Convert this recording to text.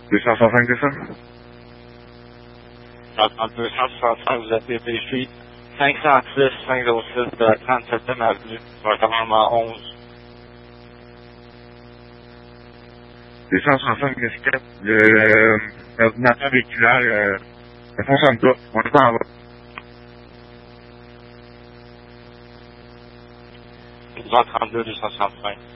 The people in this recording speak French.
265, c'est ça? Dans le 265, vous êtes PP Street, 506 506 de la 37e avenue, recommanement 11. 265, l'ordinateur véhiculaire, ne fonctionne pas. On est pas en bas. 232 265.